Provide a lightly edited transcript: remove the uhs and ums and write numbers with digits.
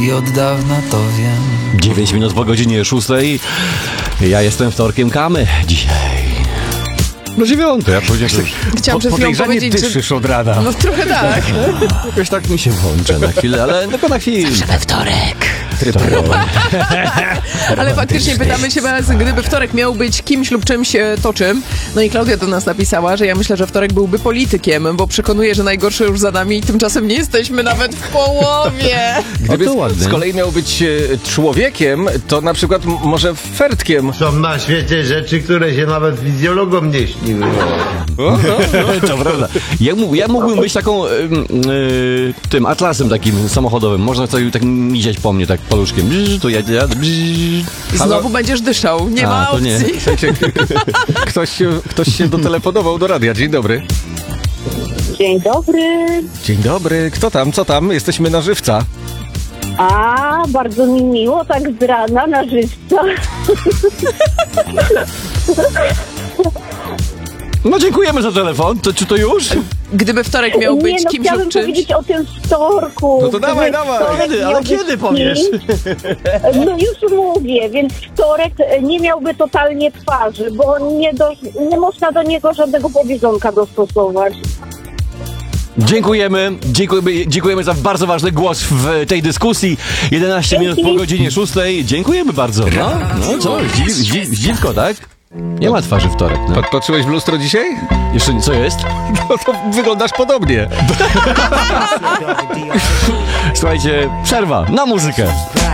I od dawna to wiem. 9 minut po godzinie 6. Ja jestem wtorkiem Kamy dzisiaj. No 9. Ja powiedziałem, Chciałam przed chwilą powiedzieć, że... dyszysz od rana. No trochę tak. jakoś tak mi się włączę na chwilę, ale tylko na chwilę. We wtorek. Ale faktycznie pytamy się was, gdyby wtorek miał być kimś lub czymś, to czym? No i Klaudia do nas napisała, że ja myślę, że wtorek byłby politykiem, bo przekonuje, że najgorsze już za nami i tymczasem nie jesteśmy nawet w połowie. Gdyby to ładnie. z kolei miał być człowiekiem, to na przykład może fertkiem. Są na świecie rzeczy, które się nawet fizjologom nie śniły. To prawda. Ja mógłbym być taką tym atlasem takim samochodowym. Można sobie tak miziać po mnie, tak paluszkiem. To jadę. I znowu będziesz dyszał. Nie ma to nie. opcji. Ktoś się dotelefonował do radia. Dzień dobry. Dzień dobry. Dzień dobry. Kto tam? Co tam? Jesteśmy na żywca. A, bardzo mi miło, tak z rana na żywca. No dziękujemy za telefon. To czy to już? Gdyby wtorek miał być Nie, no kimś chciałabym lub czymś. powiedzieć o tym wtorku. No to dawaj, Gdyby dawaj. wtorek Kiedy? Ale miał być kiedy powiesz? No już mówię, więc wtorek nie miałby totalnie twarzy, bo nie można do niego żadnego powiedzonka dostosować. Dziękujemy za bardzo ważny głos w tej dyskusji. 11 minut po godzinie 6. Dziękujemy bardzo. No co? Dziwko, tak? Nie ma twarzy wtorek. No. Patrzyłeś w lustro dzisiaj? Jeszcze co jest? No to wyglądasz podobnie. Słuchajcie, przerwa na muzykę.